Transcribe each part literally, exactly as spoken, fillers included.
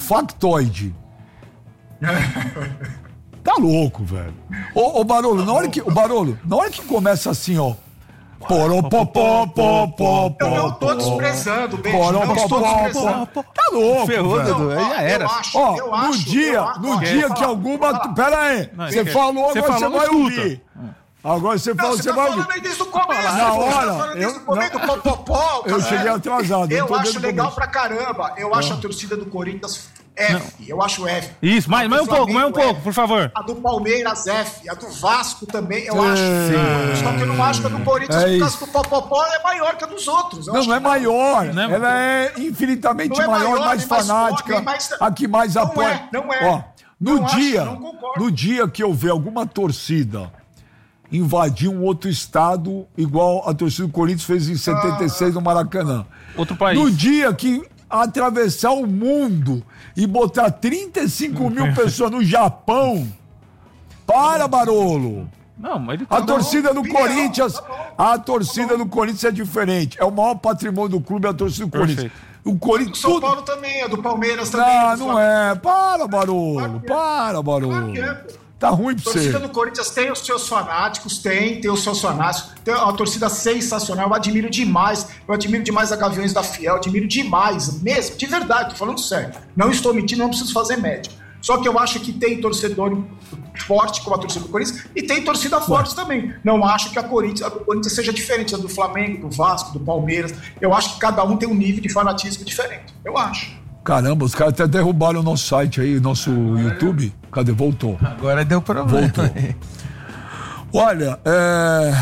factoide. Tá louco, velho. Ô, ô Barolo, na hora que, o Barolo, na hora que começa assim, ó. Poropopopopopó. Eu não tô desprezando, beijo. Não estou desprezando. Tá louco, ferrou, Dudu. Aí já era. Eu acho, Ó, eu no acho, dia, eu acho, no ó, dia eu que alguma... falar. Pera aí, Não, você você falou, você agora falou, você vai escuta. ouvir. Agora você falou, Você você tá vai falando ouvir. aí desde o começo. Na Você hora, tá falando desde eu- o começo do popopó. Eu cheguei atrasado. Eu tô acho desde o legal começo. pra caramba. Eu acho a torcida do Corinthians F. Eu acho F. Isso, mais, A mais do um pouco, mais um Flamengo, pouco, por favor. A do Palmeiras, F. A do Vasco também, eu É. acho. Sim. Só que eu não acho que a do Corinthians, É por causa isso. do Popopó, é maior que a dos outros. Eu Não, acho não é que maior. Não é- Ela é infinitamente Não é maior, maior, mais nem mais fanática, forte, nem mais- a que mais Não apoia. é, não é. Ó, no Não acho, dia, não concordo. no dia que eu ver alguma torcida invadir um outro estado, igual a torcida do Corinthians fez em setenta e seis no Maracanã. Outro país. No dia que atravessar o mundo e botar trinta e cinco mil pessoas no Japão, para, Barolo. Não, mas ele A tá... torcida do opinião, Corinthians, tá bom. a torcida do Corinthians é diferente. É o maior patrimônio do clube, a torcida do Corinthians. Perfeito. O Corinthians São tudo... Paulo também, a do Palmeiras também. Não, do não Flamengo. é. Para, Barolo. Claro que é. Para, Barolo. Claro que é, pô. Tá ruim pra A torcida você. do Corinthians tem os seus fanáticos, tem, tem os seus fanáticos, tem uma torcida sensacional, eu admiro demais, eu admiro demais a Gaviões da Fiel, admiro demais, mesmo, de verdade, tô falando sério. Não estou mentindo, não preciso fazer média. Só que eu acho que tem torcedor forte como a torcida do Corinthians e tem torcida forte também. Não acho que a, Corinthians, a do Corinthians seja diferente da do Flamengo, do Vasco, do Palmeiras. Eu acho que cada um tem um nível de fanatismo diferente. Eu acho. Caramba, os caras até derrubaram o nosso site aí, nosso YouTube. Cadê? Voltou. Agora deu problema. Voltou. Olha, é...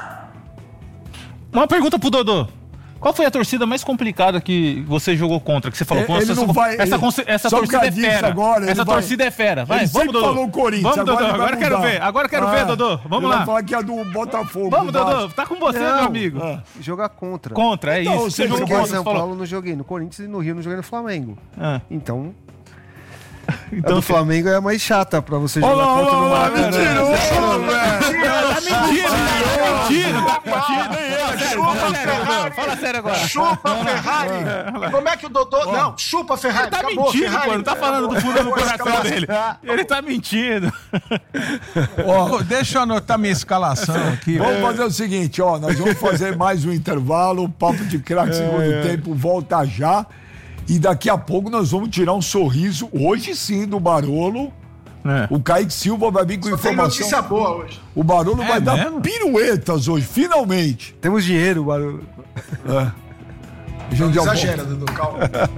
Uma pergunta pro Dodô. Qual foi a torcida mais complicada que você jogou contra? Que você falou, É, pô, ele essa, não vai- essa, ele- essa só torcida por é causa disso fera. agora, ele essa vai- torcida é fera. Vai, ele vamos, sempre Dodô. falou o Corinthians. Vamos, Dodô. ele vai Agora eu quero mudar. ver. Agora eu quero Ah, ver, Dodô. Vamos ele lá. vai falar que é do Botafogo. Vamos, do Dodô. Vasco. Tá com você, Não. meu amigo. Ah. Jogar contra. Contra, é Então, isso. você Você jogou jogou Em contra, São você falou. Paulo não joguei no Corinthians e no Rio não joguei no Flamengo. Ah. Então, a Então, do Flamengo é a mais chata pra você Olha jogar lá, contra no olha lá, Maracanã. mentiroso, velho. Tá mentindo, tá mentindo, tá mentindo. Chupa, Fala sério, Dodô. Ferrari. Fala sério agora. Chupa, Ferrari! Como é que o Dodô... Não, chupa, Ferrari. Ele tá Acabou, mentindo, Ferrari. pô. Não tá falando do fundo do coração Acabou. dele. Ele tá mentindo. Ó, deixa eu anotar minha escalação aqui. Vamos fazer o seguinte, ó, nós vamos fazer mais um intervalo, o Papo de Craque segundo tempo volta já, e daqui a pouco nós vamos tirar um sorriso, hoje sim, do Barolo. É. O Kaique Silva vai vir com Tem informação. notícia boa hoje. O Barolo É vai dar mesmo? piruetas hoje, finalmente. Temos dinheiro, barulho. Gente, Não ó, exagera, Dudu, calma.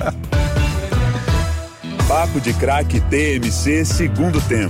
Papo de Craque T M C segundo tempo.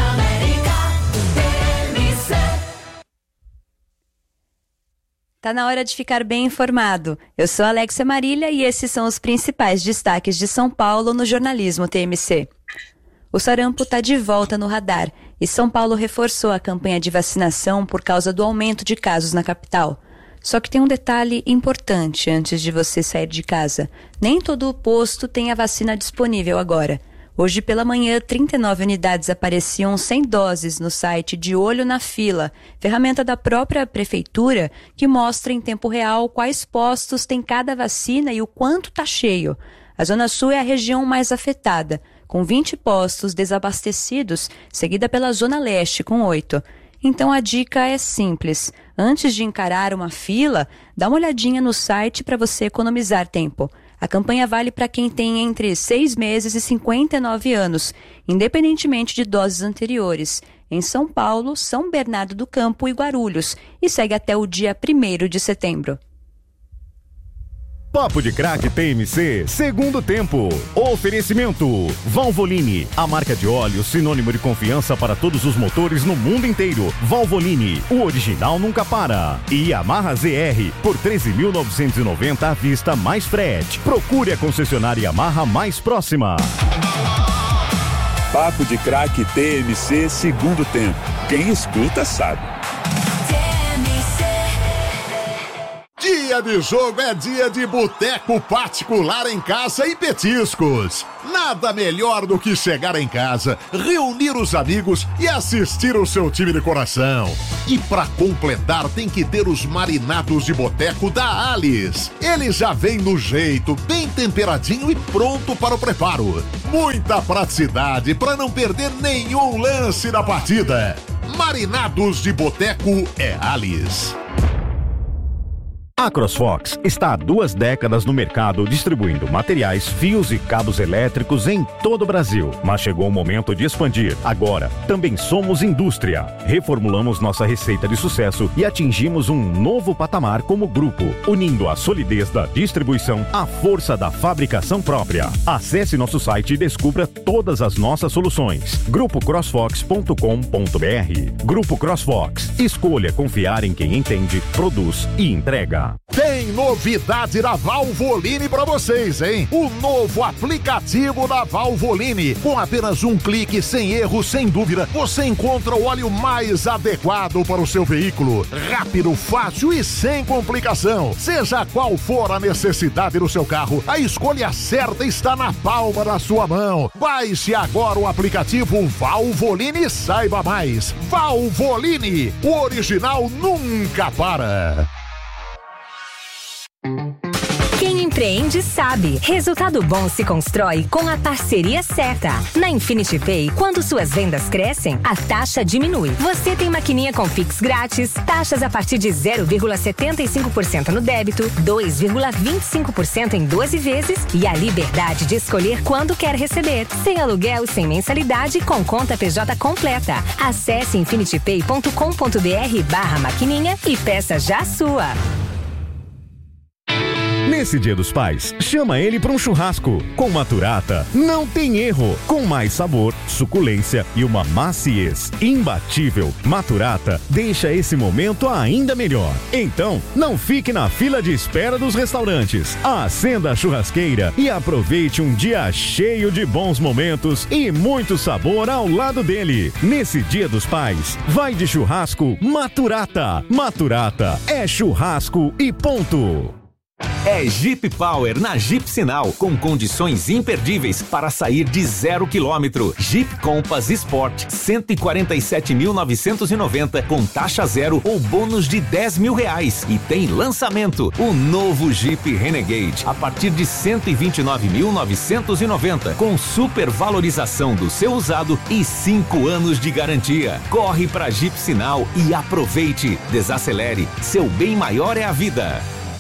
Tá na hora de ficar bem informado. Eu sou Alexia Marília e esses são os principais destaques de São Paulo no jornalismo T M C. O sarampo está de volta no radar e São Paulo reforçou a campanha de vacinação por causa do aumento de casos na capital. Só que tem um detalhe importante antes de você sair de casa. Nem todo o posto tem a vacina disponível agora. Hoje pela manhã, trinta e nove unidades apareciam sem doses no site De Olho na Fila, ferramenta da própria prefeitura que mostra em tempo real quais postos tem cada vacina e o quanto está cheio. A Zona Sul é a região mais afetada, com vinte postos desabastecidos, seguida pela Zona Leste, com oito. Então a dica é simples. Antes de encarar uma fila, dá uma olhadinha no site para você economizar tempo. A campanha vale para quem tem entre seis meses e cinquenta e nove anos, independentemente de doses anteriores, em São Paulo, São Bernardo do Campo e Guarulhos, e segue até o dia primeiro de setembro. Papo de Craque T M C, segundo tempo. Oferecimento Valvoline, a marca de óleo sinônimo de confiança para todos os motores no mundo inteiro. Valvoline, o original nunca para. E Yamaha Z R, por treze mil novecentos e noventa à vista mais frete. Procure a concessionária Yamaha mais próxima. Papo de Craque T M C segundo tempo. Quem escuta sabe. Dia Dia de jogo é dia de boteco particular em casa e petiscos. Nada melhor do que chegar em casa, reunir os amigos e assistir o seu time de coração. E pra completar tem que ter os marinados de boteco da Alice. Ele já vem no jeito, bem temperadinho e pronto para o preparo. Muita praticidade para não perder nenhum lance da partida. Marinados de boteco é Alice. A CrossFox está há duas décadas no mercado distribuindo materiais, fios e cabos elétricos em todo o Brasil. Mas chegou o momento de expandir. Agora, também somos indústria. Reformulamos nossa receita de sucesso e atingimos um novo patamar como grupo, unindo a solidez da distribuição à força da fabricação própria. Acesse nosso site e descubra todas as nossas soluções. grupo crossfox ponto com ponto b r. Grupo CrossFox. Escolha confiar em quem entende, produz e entrega. Tem novidade da Valvoline pra vocês, hein? O novo aplicativo da Valvoline. Com apenas um clique, sem erro, sem dúvida, você encontra o óleo mais adequado para o seu veículo. Rápido, fácil e sem complicação. Seja qual for a necessidade do seu carro, a escolha certa está na palma da sua mão. Baixe agora o aplicativo Valvoline e saiba mais. Valvoline, o original nunca para. Quem empreende sabe. Resultado bom se constrói com a parceria certa. Na Infinity Pay, quando suas vendas crescem, a taxa diminui. Você tem maquininha com Pix grátis, taxas a partir de zero vírgula setenta e cinco por cento no débito, dois vírgula vinte e cinco por cento em doze vezes e a liberdade de escolher quando quer receber. Sem aluguel, sem mensalidade, com conta P J completa. Acesse infinitypay ponto com ponto b r barra maquininha e peça já a sua. Nesse Dia dos Pais, chama ele para um churrasco. Com Maturata, não tem erro. Com mais sabor, suculência e uma maciez imbatível. Maturata deixa esse momento ainda melhor. Então, não fique na fila de espera dos restaurantes. Acenda a churrasqueira e aproveite um dia cheio de bons momentos e muito sabor ao lado dele. Nesse Dia dos Pais, vai de churrasco Maturata. Maturata é churrasco e ponto. É Jeep Power na Jeep Sinal, com condições imperdíveis para sair de zero quilômetro. Jeep Compass Sport, cento e quarenta e sete mil novecentos e noventa, com taxa zero ou bônus de dez mil reais. E tem lançamento, o novo Jeep Renegade, a partir de cento e vinte e nove mil novecentos e noventa, com super valorização do seu usado e cinco anos de garantia. Corre pra Jeep Sinal e aproveite. Desacelere, seu bem maior é a vida.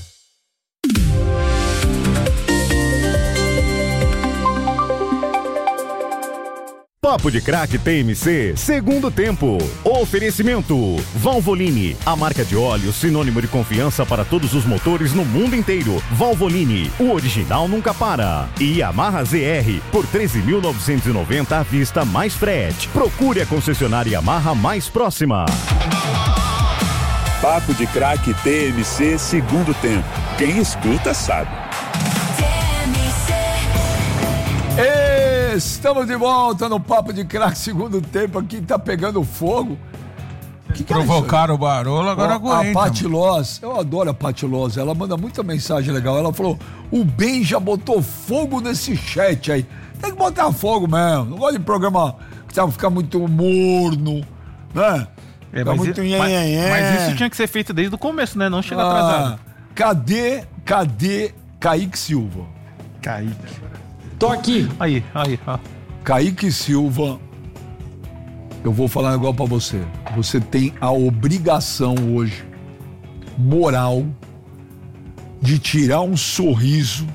Papo de Craque T M C, segundo tempo. Oferecimento Valvoline, a marca de óleo sinônimo de confiança para todos os motores no mundo inteiro. Valvoline, o original nunca para. E Yamaha Z R, por treze mil novecentos e noventa à vista mais frete. Procure a concessionária Yamaha mais próxima. Papo de Craque T M C, segundo tempo. Quem escuta sabe. Estamos de volta no Papo de Craque, segundo tempo. Aqui tá pegando fogo. Que que Provocaram é o Barolo, agora oh, aguenta. A Pati Loz, eu adoro a Pati Loz, ela manda muita mensagem legal. Ela falou, o Ben já botou fogo nesse chat aí. Tem que botar fogo mesmo. Não gosto de programa que tá, fica muito morno, né? É, mas, muito isso, mas, mas isso tinha que ser feito desde o começo, né? Não chega ah, atrasado. Cadê, cadê Kaique Silva? Kaique. Tô aqui. Aí, aí, ó. Kaique Silva, eu vou falar igual pra você. Você tem a obrigação hoje, moral, de tirar um sorriso,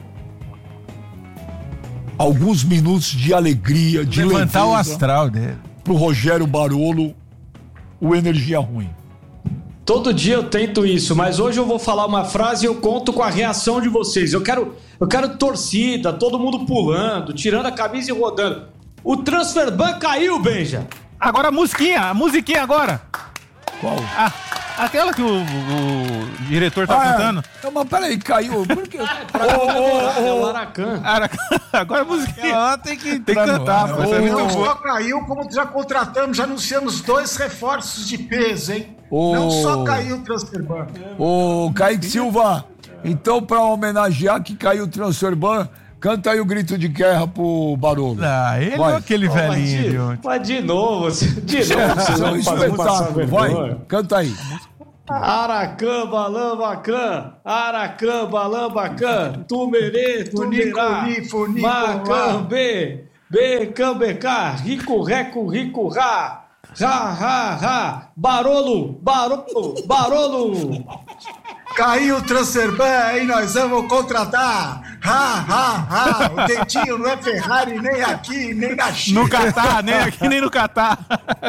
alguns minutos de alegria, de levantar o astral dele. Pro Rogério Barolo, o energia ruim. Todo dia eu tento isso, mas hoje eu vou falar uma frase e eu conto com a reação de vocês. Eu quero, eu quero torcida, todo mundo pulando, tirando a camisa e rodando. O Transferban caiu, Benja. Agora a musiquinha, a musiquinha agora. Qual? Ah, aquela que o, o diretor tá ah, cantando. É. Mas peraí, caiu. Por quê? É o Aracan. Agora a musiquinha. Ela tem que, tem que cantar. Não, é não só caiu, como já contratamos, já anunciamos dois reforços de peso, hein? Oh. Não só caiu o Transferban. Ô, Kaique Silva, Então, pra homenagear que caiu o Transferban, canta aí o grito de guerra pro Barolo. Ah, ele vai. é aquele Oh, velhinho mas de ontem. de, mas de novo, de novo, vocês É um vão fazer passar espetáculo. Vai, vergonha. canta aí. Aracamba, Lambacã, Aracamba, Lambacã, Tumerê, Tumerá, Funico, Funico, Macambê, Becambecá, Rico, Reco, Rico, Rá, Rá, Rá, Rá, Barolo, Barolo, Barolo. Caiu o Transferban e nós vamos contratar. Ha, ha, ha. O dentinho não é Ferrari nem aqui, nem na China. No Catar, nem aqui, nem no Catar.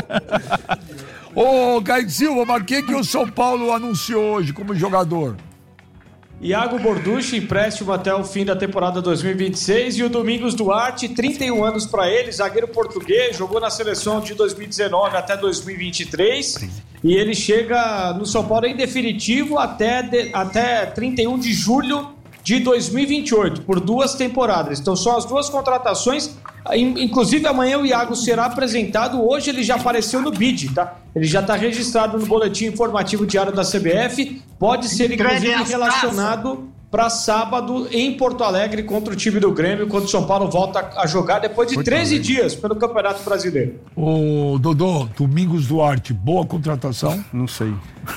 Ô, Kaique Silva, mas quem que o São Paulo anunciou hoje como jogador? Iago Borducci, empréstimo até o fim da temporada dois mil e vinte e seis. E o Domingos Duarte, trinta e um anos para ele, zagueiro português, jogou na seleção de dois mil e dezenove até dois mil e vinte e três. E ele chega no São Paulo em definitivo até, de, até trinta e um de julho de dois mil e vinte e oito, por duas temporadas. Então são as duas contratações. Inclusive amanhã o Iago será apresentado. Hoje ele já apareceu no B I D, tá? Ele já está registrado no Boletim Informativo Diário da C B F. Pode ser inclusive relacionado para sábado em Porto Alegre contra o time do Grêmio, quando o São Paulo volta a jogar depois de treze dias pelo Campeonato Brasileiro. Ô, Dodô, Domingos Duarte, boa contratação? Não sei.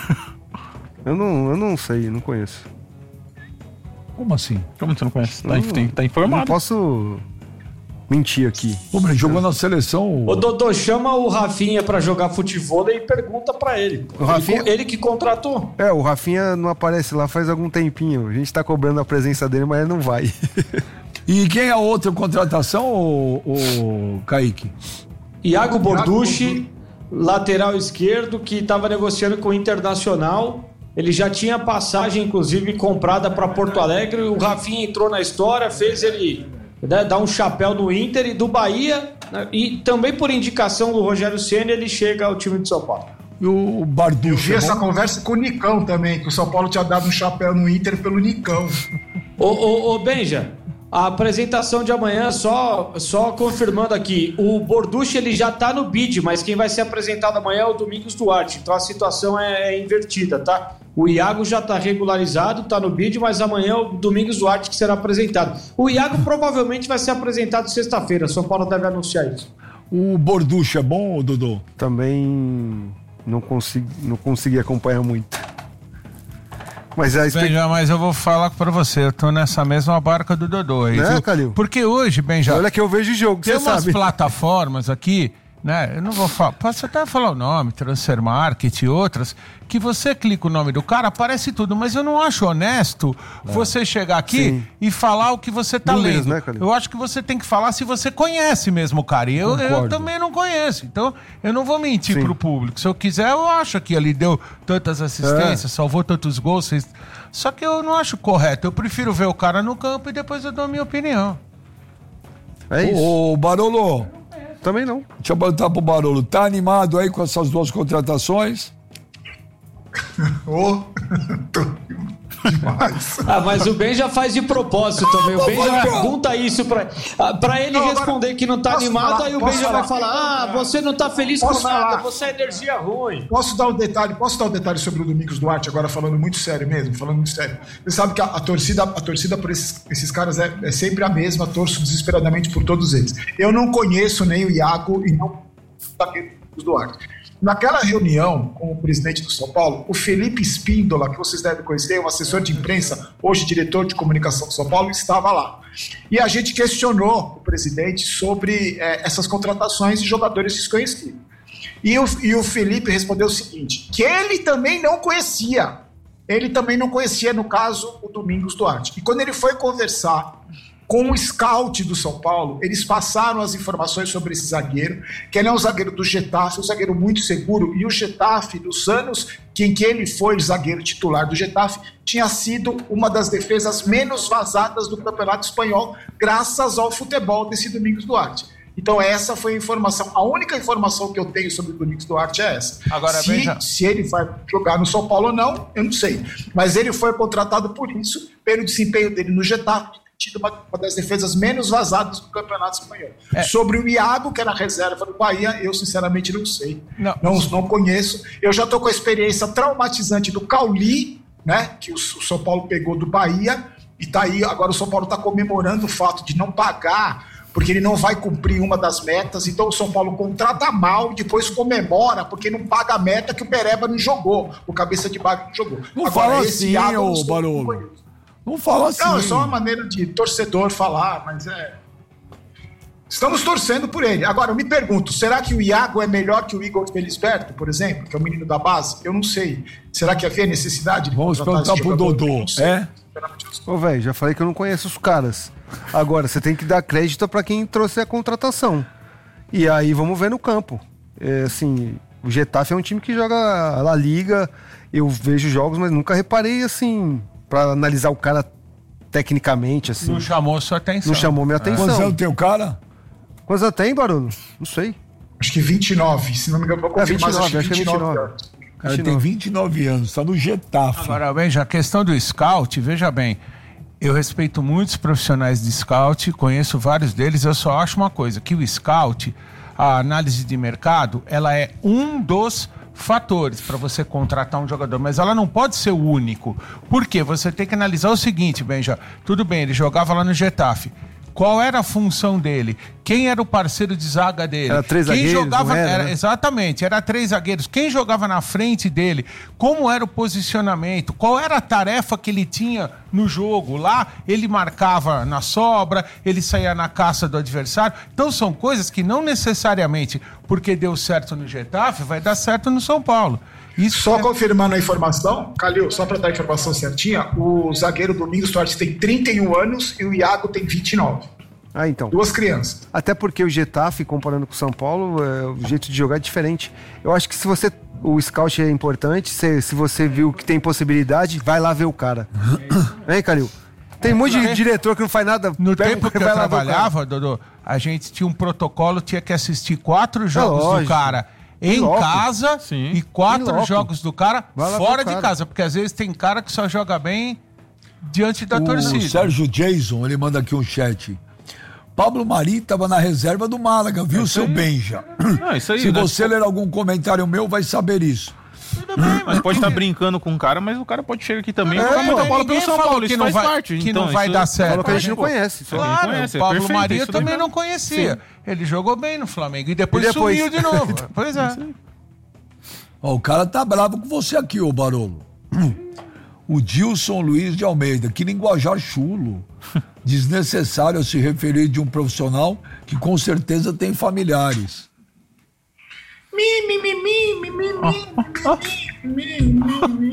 eu, não, eu não sei, não conheço. Como assim? Como você não conhece? Tá, Não, tem- tá informado. Não posso mentir aqui. Pô, mas ele jogou na seleção. O Dodô chama o Rafinha pra jogar futebol e pergunta pra ele. O Rafinha- Ele, ele que contratou. É, o Rafinha não aparece lá faz algum tempinho. A gente tá cobrando a presença dele, mas ele não vai. E quem é a outra contratação, ô, ô Kaique? Iago Borducci, lateral esquerdo, que estava negociando com o Internacional. Ele já tinha passagem, inclusive, comprada para Porto Alegre. O Rafinha entrou na história, fez ele, né, dar um chapéu no Inter e do Bahia. Né, e também por indicação do Rogério Ceni, ele chega ao time de São Paulo. E o Barducci? Eu vi essa conversa com o Nicão também, que o São Paulo tinha dado um chapéu no Inter pelo Nicão. Ô, ô, ô Benja, a apresentação de amanhã, só, só confirmando aqui, o Borducci ele já tá no B I D, mas quem vai ser apresentado amanhã é o Domingos Duarte, então a situação é, é invertida, tá? O Iago já tá regularizado, tá no B I D, mas amanhã é o Domingos Duarte que será apresentado. O Iago provavelmente vai ser apresentado sexta-feira, São Paulo deve anunciar isso. O Borducci é bom, Dodô? Também não consegui, não consegui acompanhar muito. Mas a expect... Benja, mas eu vou falar pra você, eu tô nessa mesma barca do Dodô aí, Né, viu? Calil? Porque hoje, Benja... Olha que eu vejo jogo, tem você umas sabe. plataformas aqui, né? Eu não vou falar, posso até falar o nome, Transfer Market e outras, que você clica o nome do cara, aparece tudo, mas eu não acho honesto você chegar aqui Sim. e falar o que você tá Números, lendo. né, Calil? Eu acho que você tem que falar se você conhece mesmo o cara, e eu, eu Concordo. também não conheço, então eu não vou mentir Sim. pro público. Se eu quiser, eu acho que ele deu tantas assistências, É. salvou tantos gols, vocês... Só que eu não acho correto, eu prefiro ver o cara no campo e depois eu dou a minha opinião. É isso. Ô, Barolo, Também não. deixa eu perguntar pro Barolo, tá animado aí com essas duas contratações? Ô, tô demais. Ah, mas o Ben já faz de propósito também. O Ben já pergunta isso pra, ah, pra ele Não, agora, responder que não tá posso animado, falar? aí o Posso Ben já vai falar? falar: ah, você não tá feliz Posso com nada, falar? você é energia ruim. Posso dar um detalhe, posso dar um detalhe sobre o Domingos Duarte, agora falando muito sério mesmo, falando muito sério. Você sabe que a, a torcida, a torcida por esses, esses caras é, é sempre a mesma, torço desesperadamente por todos eles. Eu não conheço nem o Iago e não o Domingos Duarte. Naquela reunião com o presidente do São Paulo, o Felipe Espíndola, que vocês devem conhecer, um assessor de imprensa, hoje diretor de comunicação do São Paulo, estava lá. E a gente questionou o presidente sobre eh, essas contratações de jogadores desconhecidos. E o, e o Felipe respondeu o seguinte, que ele também não conhecia. Ele também não conhecia, no caso, o Domingos Duarte. E quando ele foi conversar com o scout do São Paulo, eles passaram as informações sobre esse zagueiro, que ele é um zagueiro do Getafe, um zagueiro muito seguro, e o Getafe, nos anos em que ele foi zagueiro titular do Getafe, tinha sido uma das defesas menos vazadas do Campeonato Espanhol, graças ao futebol desse Domingos Duarte. Então essa foi a informação, a única informação que eu tenho sobre o Domingos Duarte é essa. Agora, se, Benja... se ele vai jogar no São Paulo ou não, eu não sei. Mas ele foi contratado por isso, pelo desempenho dele no Getafe, tido uma, uma das defesas menos vazadas do Campeonato Espanhol. É. Sobre o Iago, que era reserva do Bahia, eu sinceramente não sei. Não. Não, não conheço. Eu já estou com a experiência traumatizante do Cauli, né? Que o, o São Paulo pegou do Bahia e tá aí, agora o São Paulo está comemorando o fato de não pagar, porque ele não vai cumprir uma das metas, então o São Paulo contrata mal e depois comemora porque não paga a meta que o Pereba não jogou, o cabeça de bagre não jogou. Não agora, fala esse assim, Iago, ô Barolo. Não fala assim. Não, é só uma maneira de torcedor falar, mas é... Estamos torcendo por ele. Agora, eu me pergunto, será que o Iago é melhor que o Igor Felisberto, por exemplo, que é o menino da base? Eu não sei. Será que havia necessidade de Vamos perguntar pro Dodô. É? Ô, velho, já falei que eu não conheço os caras. Agora, você tem que dar crédito pra quem trouxe a contratação. E aí, vamos ver no campo. É, assim, o Getafe é um time que joga a La Liga, eu vejo jogos, mas nunca reparei, assim, pra analisar o cara tecnicamente, assim. Não chamou sua atenção. Não chamou minha atenção. Quantos anos tem o cara? Quantos anos tem, Barulho? Não sei. Acho que vinte e nove, se não me engano, vou confirmar. É, vinte e nove, acho que é vinte e nove. anos. O cara tem vinte e nove anos, tá no Getafe. Agora, veja, a questão do scout, veja bem, eu respeito muitos profissionais de scout, conheço vários deles, eu só acho uma coisa, que o scout, a análise de mercado, ela é um dos fatores para você contratar um jogador, mas ela não pode ser o único. Por quê? Você tem que analisar o seguinte, Benja, tudo bem, ele jogava lá no Getafe. Qual era a função dele? Quem era o parceiro de zaga dele? Era três Quem zagueiros, jogava, não era, era, né? exatamente, era três zagueiros. Quem jogava na frente dele? Como era o posicionamento? Qual era a tarefa que ele tinha no jogo? Lá ele marcava na sobra, ele saía na caça do adversário. Então são coisas que não necessariamente porque deu certo no Getafe vai dar certo no São Paulo. Isso só é... confirmando a informação, Calil, só para dar a informação certinha, o zagueiro Domingos Duarte tem trinta e um anos e o Iago tem vinte e nove. Ah, então. Duas crianças. Até porque o Getafe, comparando com o São Paulo, é, o jeito de jogar é diferente. Eu acho que se você... O scout é importante, se, se você viu que tem possibilidade, vai lá ver o cara. Hein, Calil? Tem um monte de diretor que não faz nada. No pega, tempo que eu vai lá ver o cara. trabalhava, Dodô, a gente tinha um protocolo, tinha que assistir quatro jogos do lógico. cara em Loco. casa Sim. e quatro Loco. jogos do cara Vai lá ver fora o de cara. casa, porque às vezes tem cara que só joga bem diante da O torcida. Sérgio Jason, ele manda aqui um chat. Pablo Mari estava na reserva do Málaga, viu, seu Benja? Ah, isso aí, Se né? você ler algum comentário meu, vai saber isso. Tudo bem, mas pode estar brincando com o cara, mas o cara pode chegar aqui também e É, jogar muita pô, bola pelo ninguém São falou Paulo, que isso não faz vai- parte. que então, não vai isso- dar certo. Falou que a gente não Pô, conhece. Só. Ninguém Claro, conhece, é o Pablo perfeito, Maria isso eu daí também vai- não conhecia. Sim. Ele jogou bem no Flamengo e depois, E depois? sumiu de novo. Pois é. Ó, o cara tá bravo com você aqui, ô Barolo. O Dilson Luiz de Almeida, que linguajar chulo. Desnecessário se referir de um profissional que com certeza tem familiares. Mi, mi, mi, mi, mi, mi, mi, mi, mi,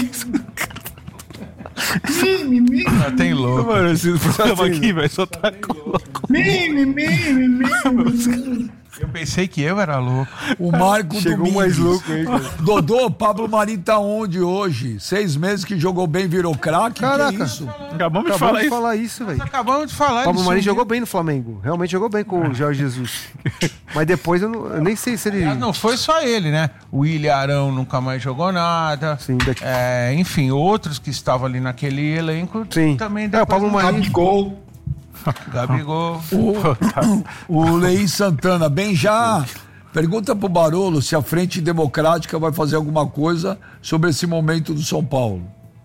mi, mi, mi, Ah, tem louco. Mano, esse programa aqui, velho, só tá louco. mi, mi, mi, mi, mi. Eu pensei que eu era louco. O Marco Chegou Domingues. mais louco aí, cara. Dodô, Pablo Mari tá onde hoje? Seis meses que jogou bem, virou craque? Que Caraca. é isso? Acabamos de Acabamos falar de isso. falar isso, velho. Acabamos de falar. Pablo ele Mari sumiu. jogou bem no Flamengo. Realmente jogou bem com o Jorge Jesus. Mas depois eu, não- eu nem sei se ele... Ah, não foi só ele, né? O William Arão nunca mais jogou nada. Sim, daqui- É, enfim, outros que estavam ali naquele elenco Sim. também É, o depois Pablo não- Mari... Gabigol. Gabigol. O Lei Santana, bem já. Pergunta pro Barolo se a Frente Democrática vai fazer alguma coisa sobre esse momento do São Paulo.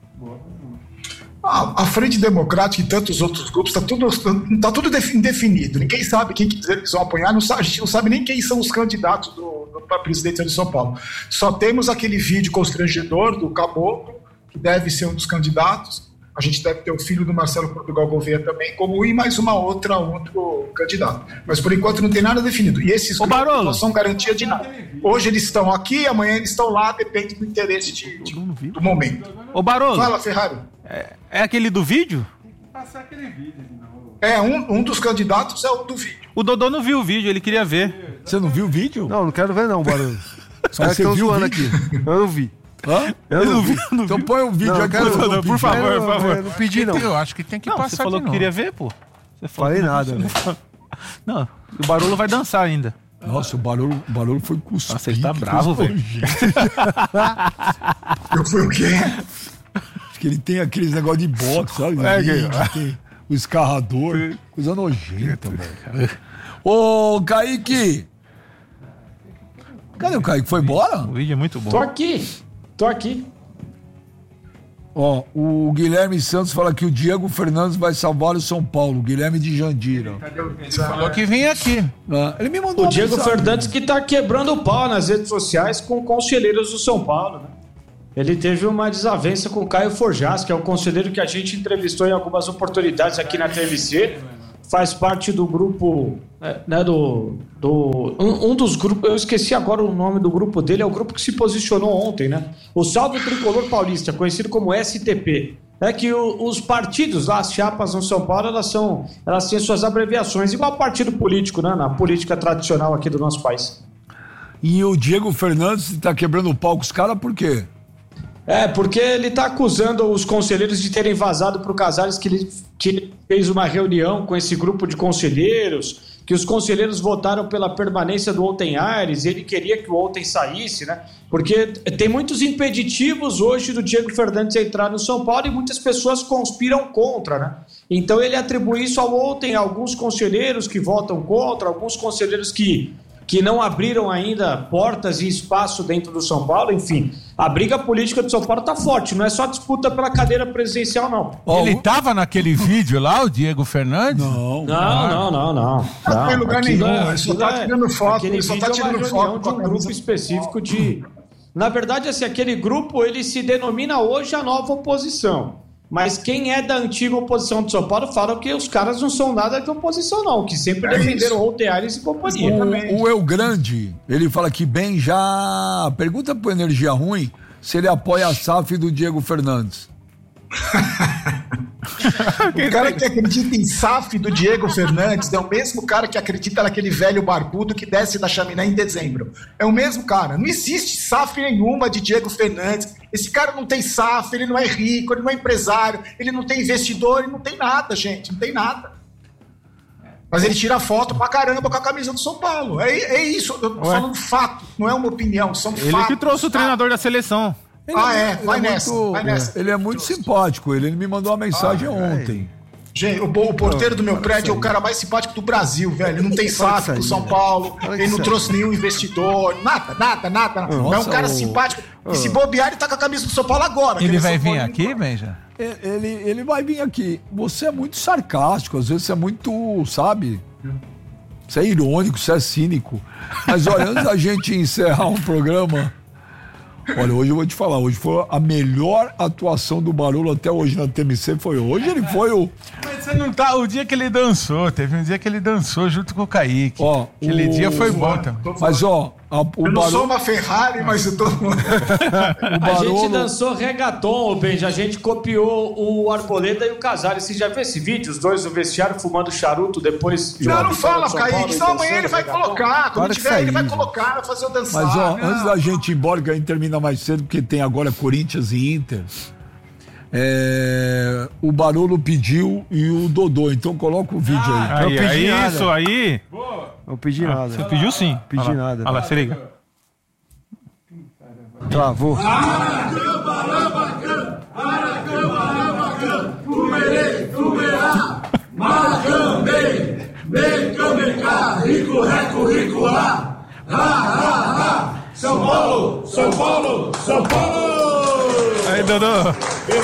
A, a Frente Democrática e tantos outros grupos está tudo, tá tudo defi- indefinido. Ninguém sabe quem que eles vão apoiar, não sabe, a gente não sabe nem quem são os candidatos para a presidência de São Paulo. Só temos aquele vídeo constrangedor do Caboclo, que deve ser um dos candidatos. A gente deve ter o filho do Marcelo Portugal Gouveia também, como e mais uma outra, outro candidato. Mas por enquanto não tem nada definido. E esses Ô, grupos Barolo. não são garantia de nada. Hoje eles estão aqui, amanhã eles estão lá, depende do interesse de- de- do momento. Ô, Barolo, Fala, Ferrari. é, é aquele do vídeo? É, um, um dos candidatos é o do vídeo. O Dodô não viu o vídeo, ele queria ver. Você não viu o vídeo? Não, não quero ver não, Barulho. Os caras você estão viu o zoando vídeo? aqui. Eu não vi. Hã? Eu não vi. Então põe o vídeo Não, eu aqui. quero- Dodô, Não, por favor, Eu por não- favor. eu não pedi não. Eu acho que tem que Não, passar você falou de que novo. queria ver, pô. Você falou Falei que não- nada, né? Não, o Barolo vai dançar ainda. Nossa, o barulho, o barulho foi cuspido. Nossa, ele tá bravo, velho. Eu fui o quê? Acho que ele tem aqueles negócios de boxe, sabe? É, Ringue, tem o escarrador. Coisa nojenta, velho. Ô, Kaique! Cadê o Kaique? Foi embora? O vídeo é muito bom. Tô aqui. Tô aqui. Ó, o Guilherme Santos fala que o Diego Fernandes vai salvar o São Paulo. Guilherme de Jandira. Ele falou que vem aqui. Ah, ele me mandou O Diego mensagem. Fernandes que tá quebrando o pau nas redes sociais com conselheiros do São Paulo, né? Ele teve uma desavença com o Caio Forjas, que é o conselheiro que a gente entrevistou em algumas oportunidades aqui na T M C. Faz parte do grupo, né, do... do um, um dos grupos, eu esqueci agora o nome do grupo dele, é o grupo que se posicionou ontem, né? O Salve Tricolor Paulista, conhecido como S T P. É que o, os partidos lá, as chapas no São Paulo, elas, são, elas têm suas abreviações, igual partido político, né? Na política tradicional aqui do nosso país. E o Diego Fernandes tá quebrando o pau com os caras por quê? É, porque ele tá acusando os conselheiros de terem vazado pro Casares que ele, que ele fez uma reunião com esse grupo de conselheiros, que os conselheiros votaram pela permanência do Ontem Aires, e ele queria que o Ontem saísse, né? Porque tem muitos impeditivos hoje do Diego Fernandes entrar no São Paulo e muitas pessoas conspiram contra, né? Então ele atribui isso ao Ontem, a alguns conselheiros que votam contra, alguns conselheiros que... que não abriram ainda portas e espaço dentro do São Paulo, enfim. A briga política do São Paulo tá forte, não é só disputa pela cadeira presidencial, não. Ele tava naquele vídeo lá, o Diego Fernandes? Não. Não, não, não, não. Não tem lugar Aquilo nenhum, é- ele só aquilo tá é- tirando foto, aquele ele só vídeo tá é uma tirando reunião foto de um com a grupo camisa. específico de... Na verdade, assim, aquele grupo, ele se denomina hoje a nova oposição. Mas quem é da antiga oposição de São Paulo fala que os caras não são nada de oposição, não. Que sempre É defenderam o Ontem Aires e companhia. O, o Eu Grande, ele fala que bem já... Pergunta pro Energia Ruim se ele apoia a S A F do Diego Fernandes. O cara que acredita em S A F do Diego Fernandes é o mesmo cara que acredita naquele velho barbudo que desce da chaminé em dezembro. É o mesmo cara. Não existe S A F nenhuma de Diego Fernandes. Esse cara não tem S A F, ele não é rico, ele não é empresário, ele não tem investidor, ele não tem nada, gente. Não tem nada. Mas ele tira foto pra caramba com a camisa do São Paulo. É, é isso, eu tô Ué? falando fato, não é uma opinião, são Ele fatos. que trouxe o treinador da seleção. Ele Ah, é? ele Vai nessa, muito, vai nessa. Ele é muito simpático, ele, ele me mandou uma mensagem ontem. Gente, o, o porteiro do meu prédio é o cara mais simpático do Brasil, velho. Ele não tem S A F pro São Paulo, ele não trouxe nenhum investidor, nada, nada, nada. nada. Nossa, é um cara o- simpático. E se bobear, ele tá com a camisa do São Paulo agora. Ele aquele vai São vir Paulo- aqui, Benja? Ele, ele, ele vai vir aqui. Você é muito sarcástico, às vezes você é muito, sabe? Você é irônico, você é cínico. Mas olha, antes da gente encerrar um programa, olha, hoje eu vou te falar, hoje foi a melhor atuação do Barolo até hoje na T M C, foi hoje. Ele foi o... Mas você não tá. O dia que ele dançou, teve um dia que ele dançou junto com o Kaique. Ó, Aquele o- dia foi bom também. Mas ó, a, o Eu não sou Barolo... uma Ferrari, mas eu tô. O A gente Barolo... dançou reggaeton, ô Benja. A gente copiou o Arboleda e o Casares. Você já viu esse vídeo? Os dois no vestiário fumando charuto depois... de Não, uma não vitória fala, do São Paulo Kaique, e senão amanhã dançando ele vai reggaeton. colocar. Quando Claro que tiver, ele vai saí, colocar, vai fazer eu dançar. Mas ó, Não. antes da gente ir embora, que a gente termina mais cedo, porque tem agora Corinthians e Inter. É, o Barolo pediu e o Dodô, então coloca o vídeo aí. Aí, pedi aí, nada. isso aí. Não pedi nada. Você pediu sim. Pedi Olha lá. nada. Olha lá, se liga. Travou. Aí, Dodô.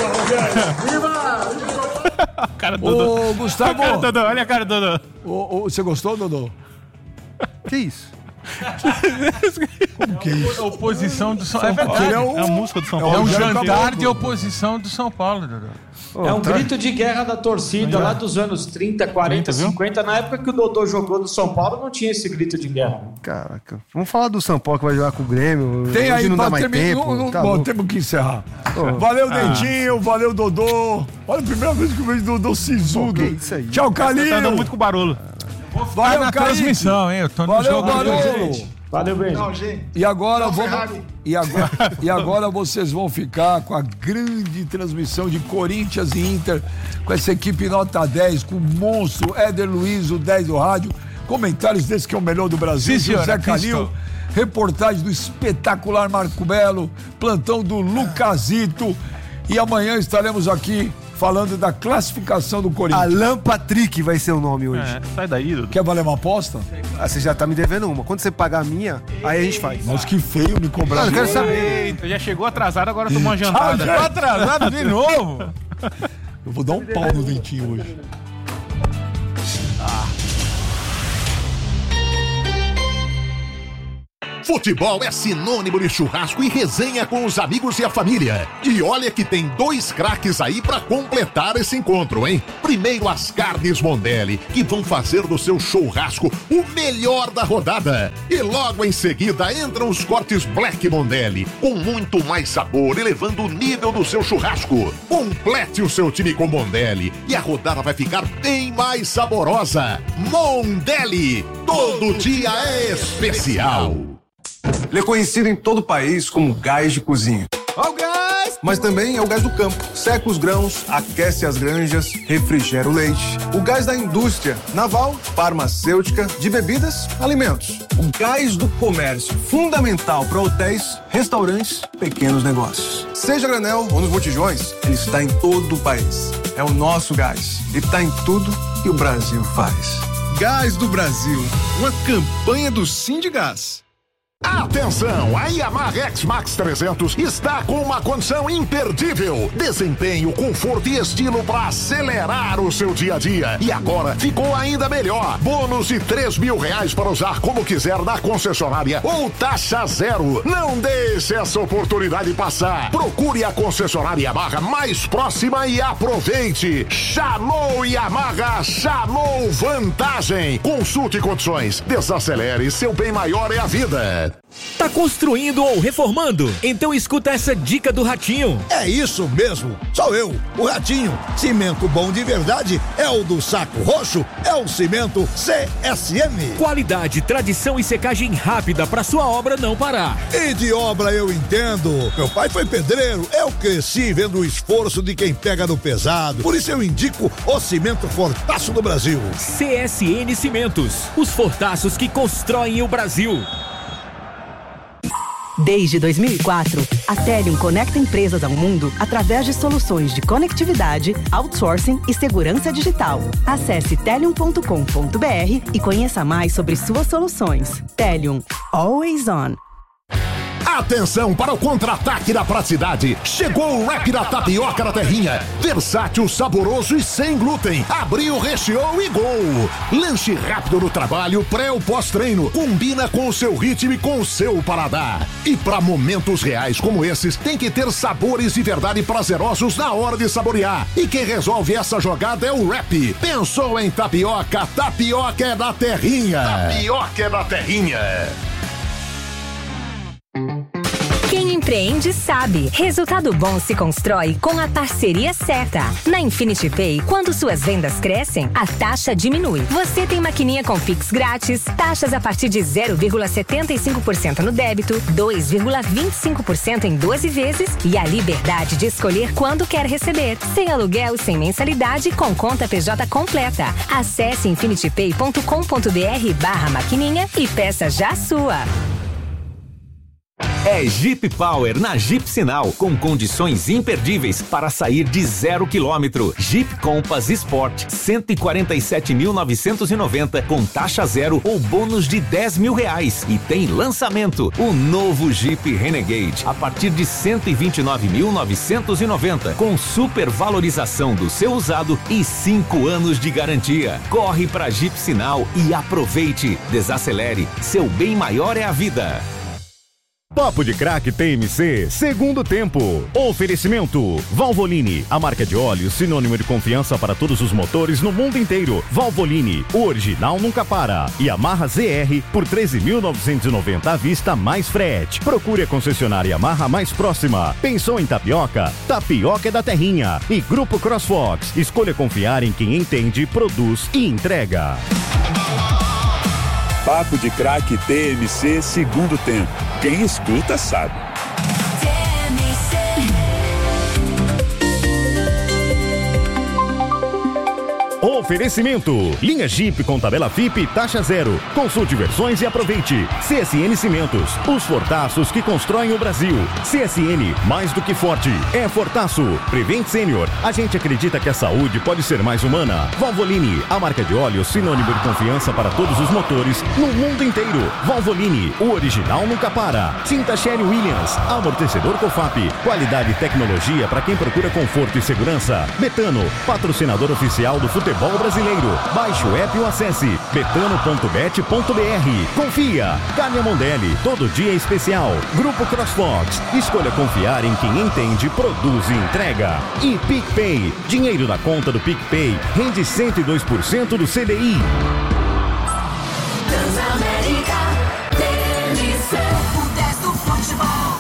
Cara do Dodô. Ô, Gustavo, Cara do Dodô, olha a cara do Dodô. ô, ô, você gostou, Dodô? Que isso? Como que é isso? A oposição do São, São é Paulo. verdade. É o- é a música do São É Paulo. um Jair jantar Caboclo. de oposição do São Paulo, Dodô. É um tá- grito de guerra da torcida lá dos anos trinta, quarenta, trinta, viu? cinquenta. Na época que o Dodô jogou no São Paulo, não tinha esse grito de guerra. Caraca. Vamos falar do São Paulo que vai jogar com o Grêmio. Tem Hoje aí não dá pra mais terminar. tempo. Não, não, tá bom, louco. temos que encerrar. Ô. Valeu, Dentinho, valeu, Dodô. Olha a primeira vez que eu vejo Dodô sisudo. Pô, que isso aí? Tchau, Tá andando Calil. muito com o barulho. Vai Valeu, na Kaique. transmissão, hein? Eu tô no Valeu, jogo. Barolo. Valeu, beijo. Não, gente. E agora Não, vamos. Ferrari. E agora, e agora vocês vão ficar com a grande transmissão de Corinthians e Inter, com essa equipe nota dez, com o monstro Éder Luiz, o dez do rádio. Comentários desse que é o melhor do Brasil, Sim, senhora, José aqui Calil. estou. Reportagem do espetacular Marco Belo, plantão do Lucasito. E amanhã estaremos aqui falando da classificação do Corinthians. Alan Patrick vai ser o nome hoje. É, sai daí, Dudu. Quer valer uma aposta? Ah, você já tá me devendo uma. Quando você pagar a minha, aí a gente faz. Mas que feio me cobrar. Não, eu quero saber. Eita, já chegou atrasado, agora tomou uma jantada. Chegou atrasado de novo. Eu vou dar um pau no dentinho hoje. Futebol é sinônimo de churrasco e resenha com os amigos e a família. E olha que tem dois craques aí pra completar esse encontro, hein? Primeiro as carnes Mondelli, que vão fazer do seu churrasco o melhor da rodada. E logo em seguida entram os cortes Black Mondelli, com muito mais sabor, elevando o nível do seu churrasco. Complete o seu time com Mondelli e a rodada vai ficar bem mais saborosa. Mondelli, todo dia é especial. Ele é conhecido em todo o país como gás de cozinha. Ó o gás! Mas também é o gás do campo. Seca os grãos, aquece as granjas, refrigera o leite. O gás da indústria naval, farmacêutica, de bebidas, alimentos. O gás do comércio, fundamental para hotéis, restaurantes, pequenos negócios. Seja granel ou nos botijões, ele está em todo o país. É o nosso gás e está em tudo que o Brasil faz. Gás do Brasil, uma campanha do Sindigás. Atenção, a Yamaha X-Max trezentos está com uma condição imperdível. Desempenho, conforto e estilo para acelerar o seu dia a dia. E agora ficou ainda melhor. Bônus de três mil reais para usar como quiser na concessionária ou taxa zero. Não deixe essa oportunidade passar. Procure a concessionária Yamaha mais próxima e aproveite. Chamou Yamaha, chamou vantagem. Consulte condições. Desacelere, seu bem maior é a vida. Tá construindo ou reformando? Então escuta essa dica do Ratinho. É isso mesmo, sou eu, o Ratinho. Cimento bom de verdade é o do Saco Roxo, é o cimento C S M. Qualidade, tradição e secagem rápida para sua obra não parar. E de obra eu entendo. Meu pai foi pedreiro, eu cresci vendo o esforço de quem pega no pesado. Por isso eu indico o cimento Fortaço do Brasil. C S N Cimentos, os fortaços que constroem o Brasil. Desde dois mil e quatro, a Telium conecta empresas ao mundo através de soluções de conectividade, outsourcing e segurança digital. Acesse telium ponto com ponto br e conheça mais sobre suas soluções. Telium, always on. Atenção para o contra-ataque da praticidade. Chegou o Wrap da Tapioca da Terrinha. Versátil, saboroso e sem glúten. Abriu, recheou e gol. Lanche rápido no trabalho, pré ou pós-treino. Combina com o seu ritmo e com o seu paladar. E para momentos reais como esses, tem que ter sabores de verdade prazerosos na hora de saborear. E quem resolve essa jogada é o Wrap. Pensou em tapioca? Tapioca é da Terrinha. Tapioca é da Terrinha. Quem empreende sabe. Resultado bom se constrói com a parceria certa. Na Infinity Pay, quando suas vendas crescem, a taxa diminui. Você tem maquininha com Pix grátis, taxas a partir de zero vírgula setenta e cinco por cento no débito, dois vírgula vinte e cinco por cento em doze vezes e a liberdade de escolher quando quer receber. Sem aluguel, sem mensalidade, com conta P J completa. Acesse infinitypay ponto com ponto br barra maquininha e peça já a sua. É Jeep Power na Jeep Sinal, com condições imperdíveis para sair de zero quilômetro. Jeep Compass Sport, cento e quarenta e sete mil novecentos e noventa, com taxa zero ou bônus de dez mil reais. E tem lançamento, o novo Jeep Renegade, a partir de cento e vinte e nove mil novecentos e noventa, com supervalorização do seu usado e cinco anos de garantia. Corre pra Jeep Sinal e aproveite. Desacelere, seu bem maior é a vida. Papo de Craque T M C, segundo tempo. Oferecimento: Valvoline, a marca de óleo sinônimo de confiança para todos os motores no mundo inteiro. Valvoline, o original nunca para. E Yamaha Z R por treze mil novecentos e noventa à vista mais frete. Procure a concessionária Yamaha mais próxima. Pensou em tapioca? Tapioca é da Terrinha. E Grupo CrossFox, escolha confiar em quem entende, produz e entrega. Papo de Craque T M C, segundo tempo. Quem escuta sabe. Oferecimento. Linha Jeep com tabela F I P e taxa zero. Consulte versões e aproveite. C S N Cimentos. Os fortaços que constroem o Brasil. C S N, mais do que forte. É Fortaço. Prevent Senior. A gente acredita que a saúde pode ser mais humana. Valvoline, a marca de óleo sinônimo de confiança para todos os motores no mundo inteiro. Valvoline, o original nunca para. Tinta Sherry Williams, amortecedor Cofap. Qualidade e tecnologia para quem procura conforto e segurança. Betano, patrocinador oficial do futebol brasileiro. Baixe o app ou acesse betano ponto bet ponto b r. Confia. Carne Mondelli, todo dia é especial. Grupo CrossFox, escolha confiar em quem entende, produz e entrega. E PicPay, dinheiro da conta do PicPay rende cento e dois por cento do C D I. Transamérica, T N C, o dez do futebol.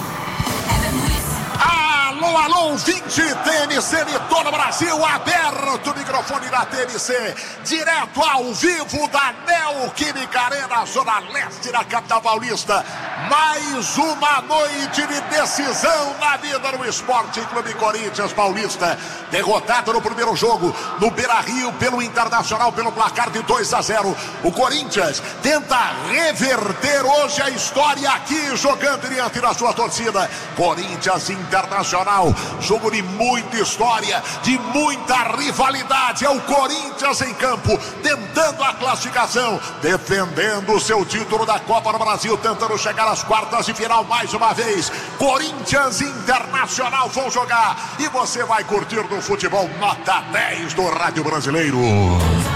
Alô, alô, vinte T N C de todo o Brasil, aberto o microfone da T N C, direto ao vivo da Neoquímica Arena, zona leste da capital paulista. Mais uma noite de decisão na vida do Esporte Clube Corinthians Paulista. Derrotado no primeiro jogo, no Beira-Rio, pelo Internacional, pelo placar de dois a zero. O Corinthians tenta reverter hoje a história aqui, jogando diante da sua torcida. Corinthians Internacional, jogo de muita história, de muita rivalidade. É o Corinthians em campo, tentando a classificação, defendendo o seu título da Copa do Brasil, tentando chegar às quartas de final mais uma vez. Corinthians Internacional vão jogar e você vai curtir no futebol nota dez do Rádio Brasileiro.